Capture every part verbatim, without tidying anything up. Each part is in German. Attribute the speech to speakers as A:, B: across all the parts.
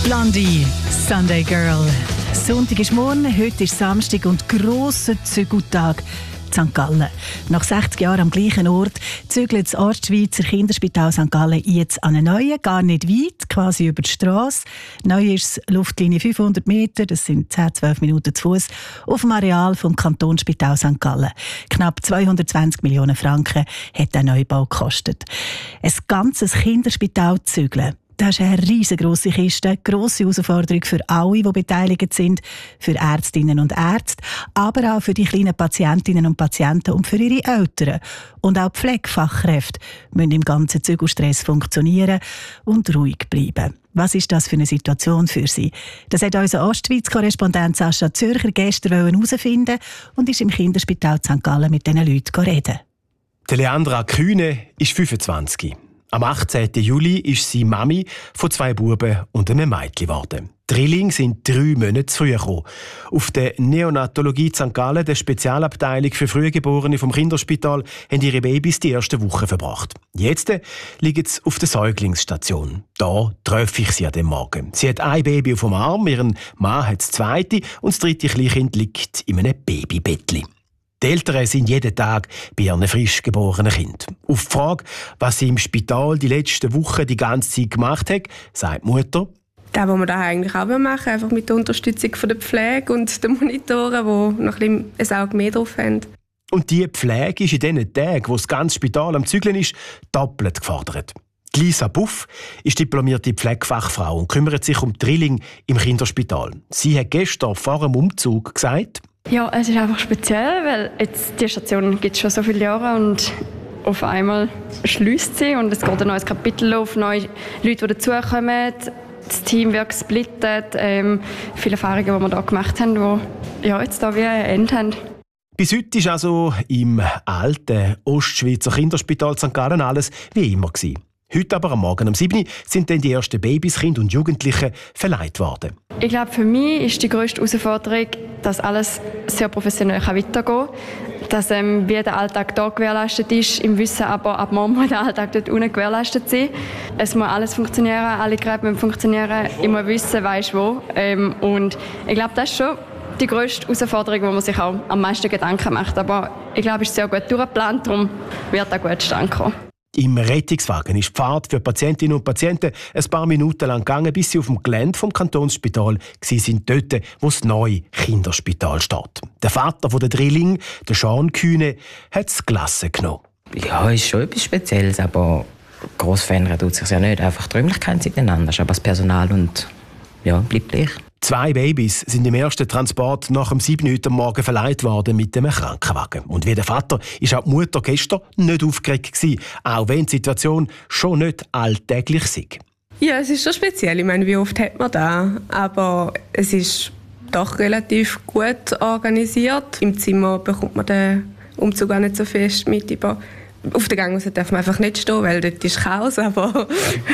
A: Blondie, Sunday Girl. Sonntag ist morgen, heute ist Samstag und grosser Zügeltag in Sankt Gallen. Nach sechzig Jahren am gleichen Ort zügelt das Ostschweizer Kinderspital Sankt Gallen jetzt an einen neuen, gar nicht weit, quasi über die Strasse. Neu ist es Luftlinie fünfhundert Meter, das sind zehn bis zwölf Minuten zu Fuß, auf dem Areal vom Kantonsspital Sankt Gallen. Knapp zweihundertzwanzig Millionen Franken hat der Neubau gekostet. Ein ganzes Kinderspital zügeln. Das ist eine riesengroße Kiste, grosse Herausforderung für alle, die beteiligt sind, für Ärztinnen und Ärzte, aber auch für die kleinen Patientinnen und Patienten und für ihre Eltern. Und auch die Pflegefachkräfte müssen im ganzen Zügelstress funktionieren und ruhig bleiben. Was ist das für eine Situation für sie? Das hat unser Ostschweiz-Korrespondent Sascha Zürcher gestern herausfinden und ist im Kinderspital Sankt Gallen mit diesen Leuten reden.
B: Leandra Kühne ist fünfundzwanzig. Am achtzehnten Juli ist sie Mami von zwei Buben und einem Mädchen geworden. Die Drillinge sind drei Monate zu früh gekommen. Auf der Neonatologie Sankt Gallen, der Spezialabteilung für Frühgeborene vom Kinderspital, haben ihre Babys die ersten Wochen verbracht. Jetzt liegen sie auf der Säuglingsstation. Da treffe ich sie an dem Morgen. Sie hat ein Baby auf dem Arm, ihren Mann hat das zweite und das dritte Kleinkind liegt in einem Babybettli. Die Eltern sind jeden Tag bei ihren frisch geborenen Kind. Auf die Frage, was sie im Spital die letzten Wochen die ganze Zeit gemacht hat, sagt die Mutter:
C: Das, was wir da eigentlich auch machen, einfach mit der Unterstützung von der Pflege und den Monitoren, die noch ein, ein Auge mehr drauf haben. Und
B: die Pflege ist in diesen Tagen, wo das ganze Spital am Zügeln ist, doppelt gefordert. Die Lisa Buff ist diplomierte Pflegefachfrau und kümmert sich um die Drillinge im Kinderspital. Sie hat gestern vor dem Umzug gesagt:
D: Ja, es ist einfach speziell, weil jetzt die Station gibt es schon so viele Jahre und auf einmal schließt sie und es geht ein neues Kapitel auf, neue Leute, die dazukommen. Das Team wird gesplittet, ähm, viele Erfahrungen, die wir hier gemacht haben, die ja, jetzt hier wie ein Ende haben.
B: Bis heute war also im alten Ostschweizer Kinderspital Sankt Gallen alles wie immer gewesen. Heute aber am Morgen um sieben Uhr sind dann die ersten Babys, Kinder und Jugendliche verleiht worden.
D: Ich glaube, für mich ist die grösste Herausforderung, dass alles sehr professionell weitergehen kann. Dass ähm, wie der Alltag hier gewährleistet ist, im Wissen aber, ab morgen muss der Alltag dort unten gewährleistet sein. Es muss alles funktionieren, alle Geräte müssen funktionieren. Ich muss wissen, weiss wo. Ähm, und ich glaube, das ist schon die grösste Herausforderung, wo man sich auch am meisten Gedanken macht. Aber ich glaube, es ist sehr gut durchgeplant, darum wird auch gut zustande kommen.
B: Im Rettungswagen ist die Fahrt für Patientinnen und Patienten ein paar Minuten lang gegangen, bis sie auf dem Gelände vom Kantonsspital sind, dort, wo das neue Kinderspital steht. Der Vater der Drilling, der Sean Kühne, hat es gelassen genommen.
E: Ja, ist schon etwas Spezielles, aber gross verändern tut sich ja nicht. Einfach die Räumlichkeiten sind anders, aber das Personal und ja, bleibt gleich.
B: Zwei Babys sind im ersten Transport nach dem sieben Uhr am Morgen verleiht worden mit dem Krankenwagen. Und wie der Vater ist auch die Mutter gestern nicht aufgeregt gewesen, auch wenn die Situation schon nicht alltäglich sei.
C: Ja, es ist schon speziell. Ich meine, wie oft hat man das? Aber es ist doch relativ gut organisiert. Im Zimmer bekommt man den Umzug auch nicht so fest mit. Über Auf der Gangmasse darf man einfach nicht stehen, weil dort ist Chaos. Aber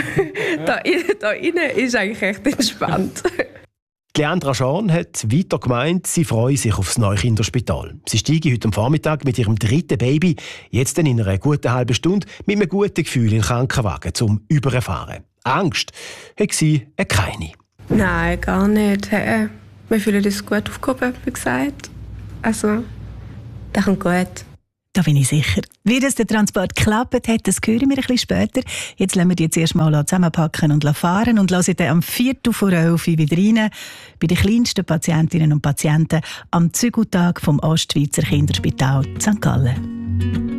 C: da, da innen ist eigentlich echt entspannt.
B: Leandra Schorn hat weiter gemeint, sie freue sich auf das neue Kinderspital. Sie steige heute am Vormittag mit ihrem dritten Baby, jetzt in einer guten halben Stunde, mit einem guten Gefühl in den Krankenwagen zum Überfahren. Angst hat sie keine.
C: Nein, gar nicht. Hey, wir fühlen uns gut aufgehoben, wie gesagt. Also, das kommt gut.
A: Da bin ich sicher. Wie das der Transport geklappt hat, das hören wir ein bisschen später. Jetzt lassen wir die jetzt erst mal zusammenpacken und fahren und hören dann am Viertel vor elf wieder rein bei den kleinsten Patientinnen und Patienten am Zügeltag vom Ostschweizer Kinderspital Sankt Gallen.